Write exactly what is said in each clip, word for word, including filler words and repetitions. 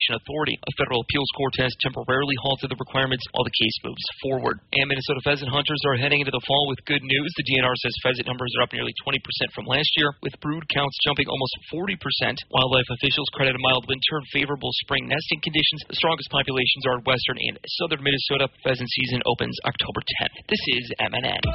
Protection Authority. A federal appeals court has temporarily halted the requirements while the case moves forward. And Minnesota pheasant hunters are heading into the fall with good news. The D N R says pheasant numbers are up nearly twenty percent from last year, with brood counts jumping almost forty percent. Wildlife officials credit a mild winter and favorable spring nesting conditions. The strongest populations are in western and southern Minnesota. Pheasant season opens October tenth. This is M N N.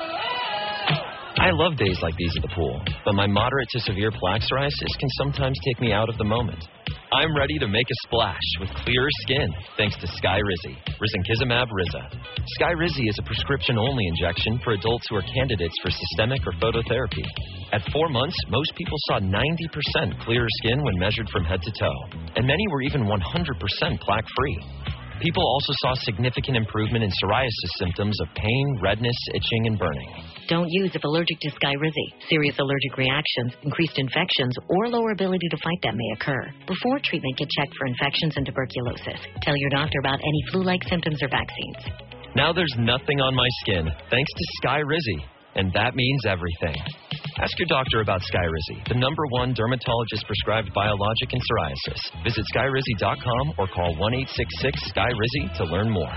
I love days like these at the pool, but my moderate to severe plaque psoriasis can sometimes take me out of the moment. I'm ready to make a splash with clearer skin thanks to Skyrizi, Risankizumab Riza. Skyrizi is a prescription-only injection for adults who are candidates for systemic or phototherapy. At four months, most people saw ninety percent clearer skin when measured from head to toe, and many were even one hundred percent plaque-free. People also saw significant improvement in psoriasis symptoms of pain, redness, itching, and burning. Don't use if allergic to Skyrizi. Serious allergic reactions, increased infections, or lower ability to fight them may occur. Before treatment, get checked for infections and tuberculosis. Tell your doctor about any flu-like symptoms or vaccines. Now there's nothing on my skin, thanks to Skyrizi, and that means everything. Ask your doctor about Skyrizi, the number one dermatologist-prescribed biologic in psoriasis. Visit Skyrizi dot com or call one eight six six Skyrizi to learn more.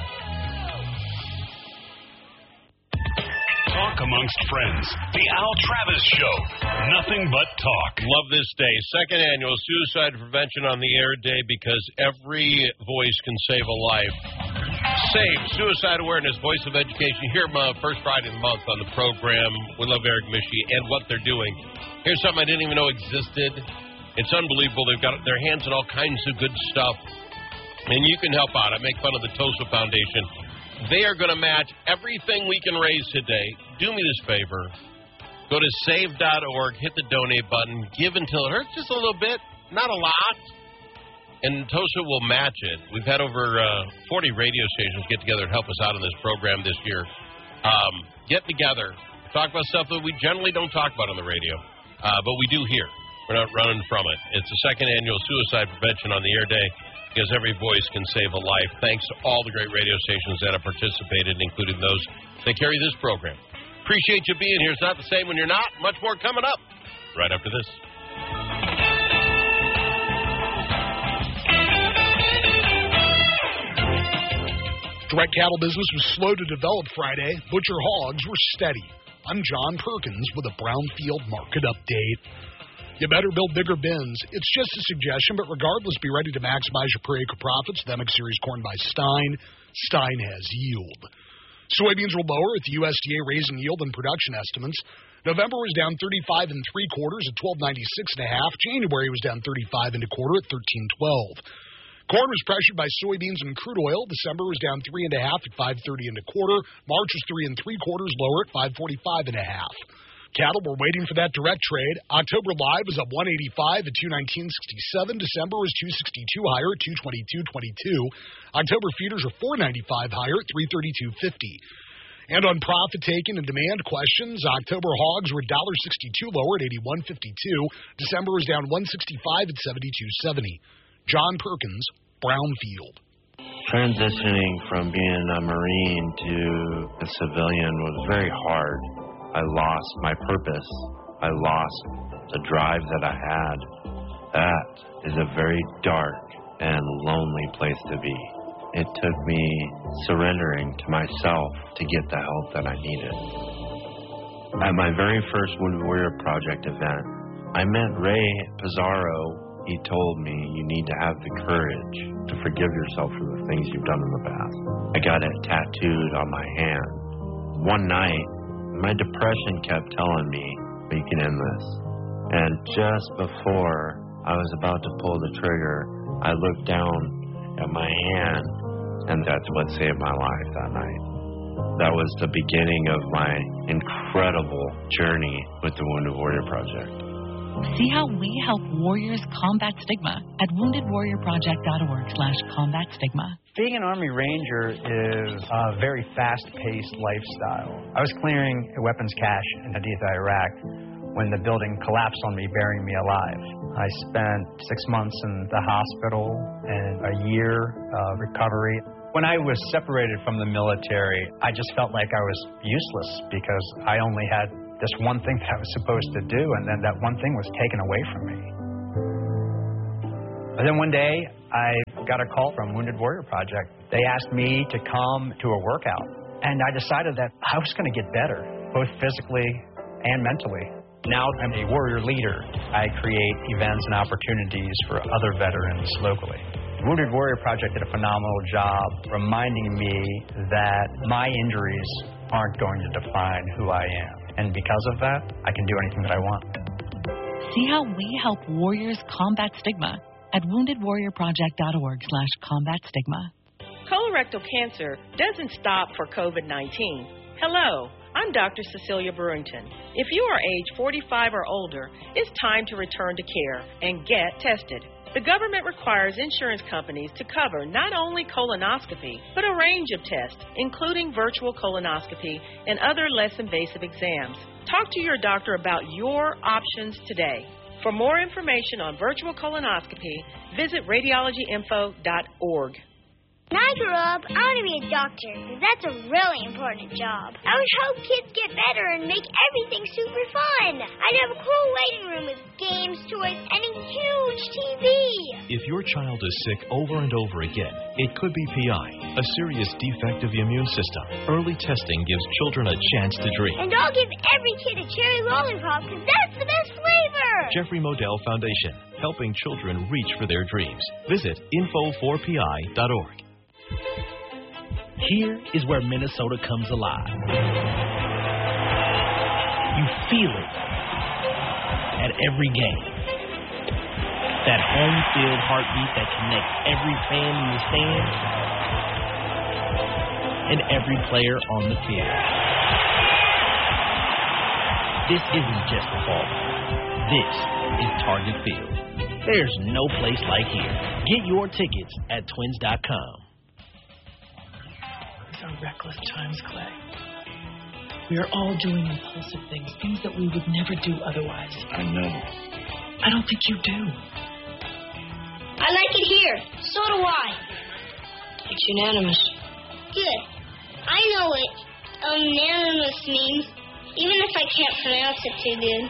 Talk amongst friends. The Al Travis Show. Nothing but talk. Love this day. Second annual Suicide Prevention on the Air Day, because every voice can save a life. SAVE, Suicide Awareness, Voice of Education, here uh, first Friday of the month on the program. We love Eric Mischke and what they're doing. Here's something I didn't even know existed. It's unbelievable. They've got their hands in all kinds of good stuff, and you can help out. I make fun of the TOSA Foundation. They are going to match everything we can raise today. Do me this favor. Go to save dot org, hit the donate button, give until it hurts just a little bit, not a lot. And TOSA will match it. We've had over uh, forty radio stations get together and help us out in this program this year. Um, get together, talk about stuff that we generally don't talk about on the radio, uh, but we do here. We're not running from it. It's the second annual Suicide Prevention on the Air Day, because every voice can save a life. Thanks to all the great radio stations that have participated, including those that carry this program. Appreciate you being here. It's not the same when you're not. Much more coming up right after this. Direct cattle business was slow to develop Friday. Butcher hogs were steady. I'm John Perkins with a Brownfield market update. You better build bigger bins. It's just a suggestion, but regardless, be ready to maximize your per acre profits. The M X Series corn by Stein. Stein has yield. Soybeans were lower at the U S D A raising yield and production estimates. November was down thirty-five and three quarters at twelve ninety-six and a half. January was down thirty-five and a quarter at thirteen twelve. Corn was pressured by soybeans and crude oil. December was down three and a half at five thirty and a quarter. March was three and three quarters lower at five forty-five and a half. Cattle were waiting for that direct trade. October live was up one eighty-five at two nineteen sixty-seven. December was two sixty-two higher at two twenty-two twenty-two. October feeders are four ninety-five higher at three thirty-two fifty. And on profit taking and demand questions, October hogs were one sixty-two lower at eighty-one fifty-two. December was down one sixty-five at seventy-two seventy. John Perkins, Brownfield. Transitioning from being a Marine to a civilian was very hard. I lost my purpose. I lost the drive that I had. That is a very dark and lonely place to be. It took me surrendering to myself to get the help that I needed. At my very first Wounded Warrior Project event, I met Ray Pizarro. He told me, you need to have the courage to forgive yourself for the things you've done in the past. I got it tattooed on my hand. One night, my depression kept telling me, we can end this. And just before I was about to pull the trigger, I looked down at my hand, and that's what saved my life that night. That was the beginning of my incredible journey with the Wounded Warrior Project. See how we help warriors combat stigma at wounded warrior project dot org slash combat stigma. Being an Army Ranger is a very fast-paced lifestyle. I was clearing a weapons cache in Haditha, Iraq, when the building collapsed on me, burying me alive. I spent six months in the hospital and a year of recovery. When I was separated from the military, I just felt like I was useless because I only had this one thing that I was supposed to do, and then that one thing was taken away from me. But then one day, I got a call from Wounded Warrior Project. They asked me to come to a workout, and I decided that I was going to get better, both physically and mentally. Now I'm a warrior leader. I create events and opportunities for other veterans locally. Wounded Warrior Project did a phenomenal job reminding me that my injuries aren't going to define who I am. And because of that, I can do anything that I want. See how we help warriors combat stigma at wounded warrior project dot org slash combat stigma. Colorectal cancer doesn't stop for COVID nineteen. Hello, I'm Doctor Cecilia Brewington. If you are age forty-five or older, it's time to return to care and get tested. The government requires insurance companies to cover not only colonoscopy, but a range of tests, including virtual colonoscopy and other less invasive exams. Talk to your doctor about your options today. For more information on virtual colonoscopy, visit radiology info dot org. When I grow up, I want to be a doctor, because that's a really important job. I would help kids get better and make everything super fun. I'd have a cool waiting room with games, toys, and a huge T V. If your child is sick over and over again, it could be P I, a serious defect of the immune system. Early testing gives children a chance to dream. And I'll give every kid a cherry lollipop, because that's the best flavor. Jeffrey Modell Foundation, helping children reach for their dreams. Visit info four P I dot org. Here is where Minnesota comes alive. You feel it at every game. That home field heartbeat that connects every fan in the stands and every player on the field. This isn't just a ballpark. This is Target Field. There's no place like here. Get your tickets at twins dot com. These are reckless times, Clay. We are all doing impulsive things, things that we would never do otherwise. I know. I don't think you do. I like it here. So do I. It's unanimous. Good. I know what unanimous means, even if I can't pronounce it too good.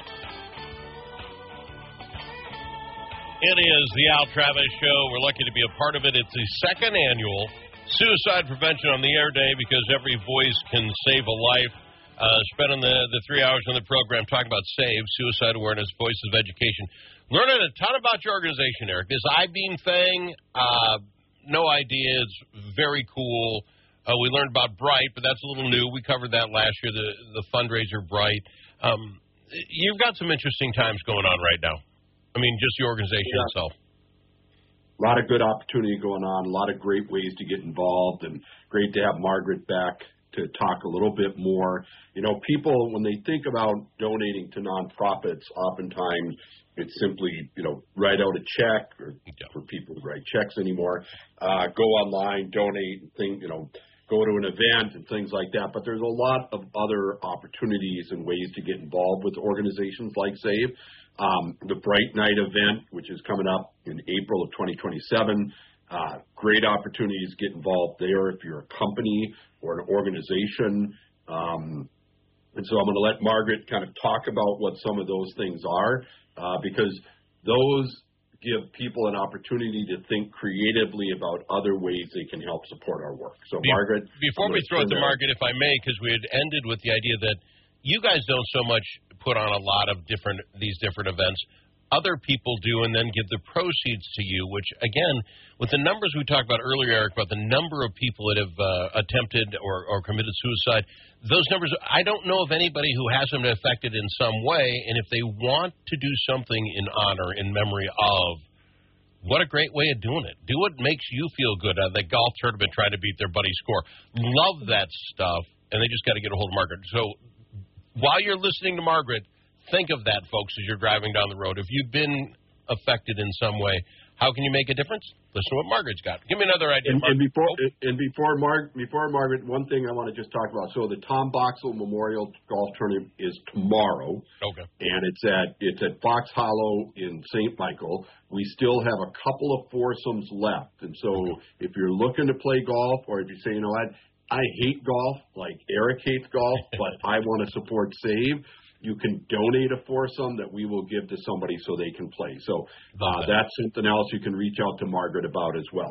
It is the Al Travis Show. We're lucky to be a part of it. It's the second annual Suicide Prevention on the Air Day, because every voice can save a life. Uh, spending the, the three hours on the program talking about SAVE, Suicide Awareness, Voices of Education. Learning a ton about your organization, Eric. This I-Beam thing, uh, no idea. It's very cool. Uh, we learned about Bright, but that's a little new. We covered that last year, the, the fundraiser Bright. Um, you've got some interesting times going on right now. I mean, just the organization yeah. itself. A lot of good opportunity going on, a lot of great ways to get involved, and great to have Margaret back to talk a little bit more. You know, people, when they think about donating to nonprofits, oftentimes it's simply, you know, write out a check, or yeah. for people who write checks anymore, uh, go online, donate, and think, you know, go to an event and things like that. But there's a lot of other opportunities and ways to get involved with organizations like SAVE. Um, the Bright Night event, which is coming up in April of twenty twenty-seven, uh, great opportunities to get involved there if you're a company or an organization. Um, and so I'm going to let Margaret kind of talk about what some of those things are, uh, because those give people an opportunity to think creatively about other ways they can help support our work. So, Be- Margaret. Before we throw it to Margaret, if I may, because we had ended with the idea that you guys don't so much put on a lot of different these different events. Other people do, and then give the proceeds to you, which, again, with the numbers we talked about earlier, Eric, about the number of people that have uh, attempted or, or committed suicide, those numbers, I don't know of anybody who hasn't been affected in some way, and if they want to do something in honor, in memory of, what a great way of doing it. Do what makes you feel good. Uh, the golf tournament trying to beat their buddy's score. Love that stuff, and they just got to get a hold of Margaret. So while you're listening to Margaret, think of that, folks, as you're driving down the road. If you've been affected in some way, how can you make a difference? Listen to what Margaret's got. Give me another idea, And, and Margaret. before and before Mar- before Margaret, one thing I want to just talk about. So the Tom Boxell Memorial Golf Tournament is tomorrow. Okay. And it's at it's at Fox Hollow in Saint Michael. We still have a couple of foursomes left. And so if you're looking to play golf, or if you say, you know what, I hate golf, like Eric hates golf, but I want to support SAVE, you can donate a foursome that we will give to somebody so they can play. So uh, that's something else you can reach out to Margaret about as well.